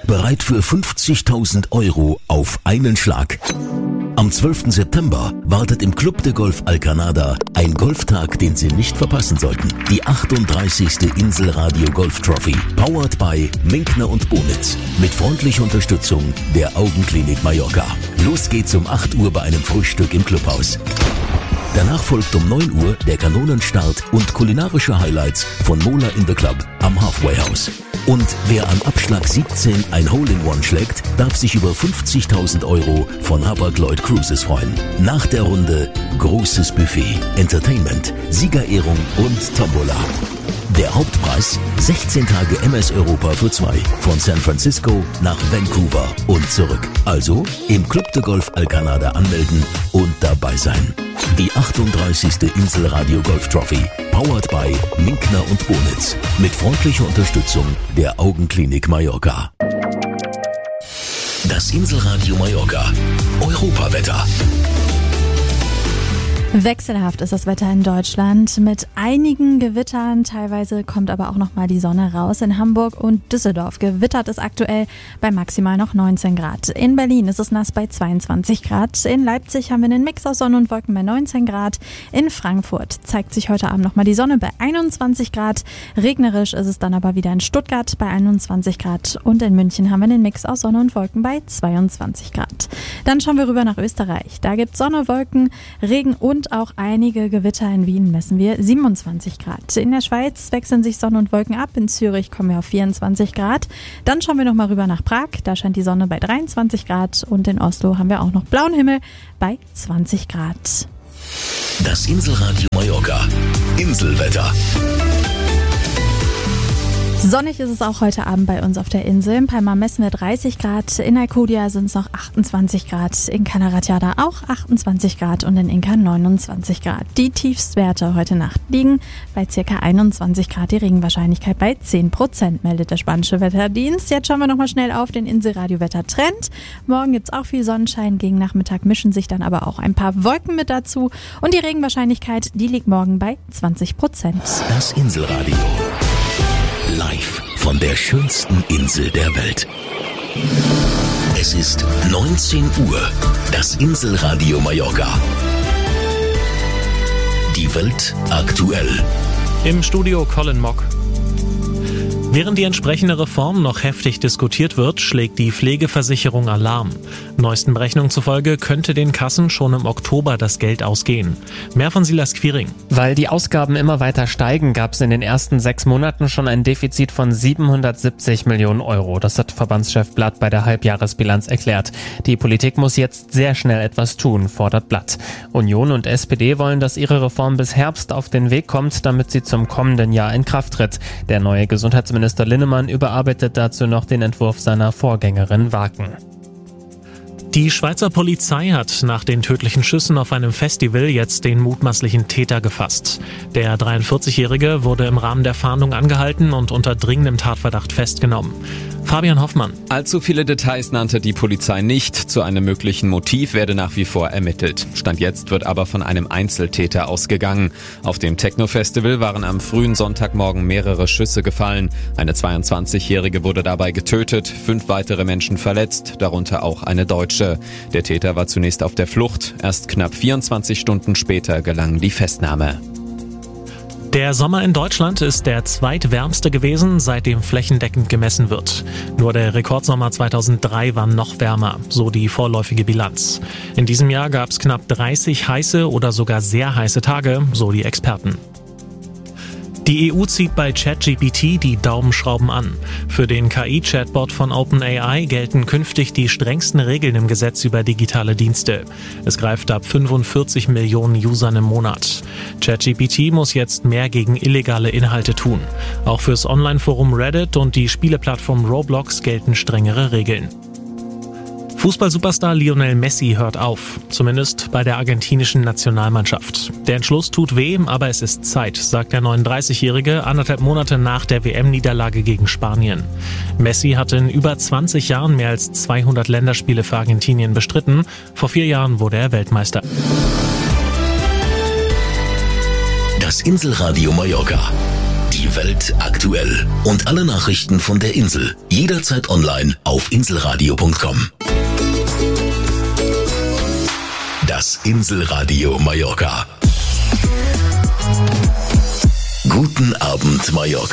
bereit für 50.000 Euro auf einen Schlag. Am 12. September wartet im Club de Golf Alcanada ein Golftag, den Sie nicht verpassen sollten. Die 38. Inselradio Golf Trophy, powered by Minkner und Bonitz, mit freundlicher Unterstützung der Augenklinik Mallorca. Los geht's um 8 Uhr bei einem Frühstück im Clubhaus. Danach folgt um 9 Uhr der Kanonenstart und kulinarische Highlights von Mola in the Club am Halfway House. Und wer am Abschlag 17 ein Hole-in-One schlägt, darf sich über 50.000 Euro von Hapag-Lloyd Cruises freuen. Nach der Runde großes Buffet, Entertainment, Siegerehrung und Tombola. Der Hauptpreis 16 Tage MS Europa für 2 von San Francisco nach Vancouver und zurück. Also im Club de Golf Alcanada anmelden und dabei sein. Die 38. Inselradio Golf Trophy, powered by Minkner und Bonitz, mit freundlicher Unterstützung der Augenklinik Mallorca. Das Inselradio Mallorca Europawetter. Wechselhaft ist das Wetter in Deutschland mit einigen Gewittern. Teilweise kommt aber auch noch mal die Sonne raus. In Hamburg und Düsseldorf gewittert es aktuell bei maximal noch 19 Grad. In Berlin ist es nass bei 22 Grad. In Leipzig haben wir einen Mix aus Sonne und Wolken bei 19 Grad. In Frankfurt zeigt sich heute Abend noch mal die Sonne bei 21 Grad. Regnerisch ist es dann aber wieder in Stuttgart bei 21 Grad. Und in München haben wir einen Mix aus Sonne und Wolken bei 22 Grad. Dann schauen wir rüber nach Österreich. Da gibt es Sonne, Wolken, Regen und auch einige Gewitter. In Wien messen wir 27 Grad. In der Schweiz wechseln sich Sonne und Wolken ab. In Zürich kommen wir auf 24 Grad. Dann schauen wir noch mal rüber nach Prag. Da scheint die Sonne bei 23 Grad. Und in Oslo haben wir auch noch blauen Himmel bei 20 Grad. Das Inselradio Mallorca. Inselwetter. Sonnig ist es auch heute Abend bei uns auf der Insel. In Palma messen wir 30 Grad, in Alcudia sind es noch 28 Grad, in Calaratiada auch 28 Grad und in Inca 29 Grad. Die Tiefstwerte heute Nacht liegen bei ca. 21 Grad, die Regenwahrscheinlichkeit bei 10%, meldet der spanische Wetterdienst. Jetzt schauen wir nochmal schnell auf den Inselradio-Wettertrend. Morgen gibt es auch viel Sonnenschein, gegen Nachmittag mischen sich dann aber auch ein paar Wolken mit dazu und die Regenwahrscheinlichkeit, die liegt morgen bei 20%. Das Inselradio. Live von der schönsten Insel der Welt. Es ist 19 Uhr. Das Inselradio Mallorca. Die Welt aktuell. Im Studio Colin Mock. Während die entsprechende Reform noch heftig diskutiert wird, schlägt die Pflegeversicherung Alarm. Neuesten Berechnungen zufolge könnte den Kassen schon im Oktober das Geld ausgehen. Mehr von Silas Quiring. Weil die Ausgaben immer weiter steigen, gab es in den ersten 6 Monaten schon ein Defizit von 770 Millionen Euro. Das hat Verbandschef Blatt bei der Halbjahresbilanz erklärt. Die Politik muss jetzt sehr schnell etwas tun, fordert Blatt. Union und SPD wollen, dass ihre Reform bis Herbst auf den Weg kommt, damit sie zum kommenden Jahr in Kraft tritt. Der neue Gesundheitsminister Linnemann überarbeitet dazu noch den Entwurf seiner Vorgängerin Waken. Die Schweizer Polizei hat nach den tödlichen Schüssen auf einem Festival jetzt den mutmaßlichen Täter gefasst. Der 43-Jährige wurde im Rahmen der Fahndung angehalten und unter dringendem Tatverdacht festgenommen. Fabian Hoffmann. Allzu viele Details nannte die Polizei nicht. Zu einem möglichen Motiv werde nach wie vor ermittelt. Stand jetzt wird aber von einem Einzeltäter ausgegangen. Auf dem Techno-Festival waren am frühen Sonntagmorgen mehrere Schüsse gefallen. Eine 22-Jährige wurde dabei getötet, 5 weitere Menschen verletzt, darunter auch eine Deutsche. Der Täter war zunächst auf der Flucht. Erst knapp 24 Stunden später gelang die Festnahme. Der Sommer in Deutschland ist der zweitwärmste gewesen, seitdem flächendeckend gemessen wird. Nur der Rekordsommer 2003 war noch wärmer, so die vorläufige Bilanz. In diesem Jahr gab es knapp 30 heiße oder sogar sehr heiße Tage, so die Experten. Die EU zieht bei ChatGPT die Daumenschrauben an. Für den KI-Chatbot von OpenAI gelten künftig die strengsten Regeln im Gesetz über digitale Dienste. Es greift ab 45 Millionen Usern im Monat. ChatGPT muss jetzt mehr gegen illegale Inhalte tun. Auch fürs Online-Forum Reddit und die Spieleplattform Roblox gelten strengere Regeln. Fußball-Superstar Lionel Messi hört auf, zumindest bei der argentinischen Nationalmannschaft. Der Entschluss tut weh, aber es ist Zeit, sagt der 39-Jährige 1,5 Monate nach der WM-Niederlage gegen Spanien. Messi hatte in über 20 Jahren mehr als 200 Länderspiele für Argentinien bestritten. Vor 4 Jahren wurde er Weltmeister. Das Inselradio Mallorca. Die Welt aktuell. Und alle Nachrichten von der Insel. Jederzeit online auf inselradio.com. Das Inselradio Mallorca. Guten Abend, Mallorca.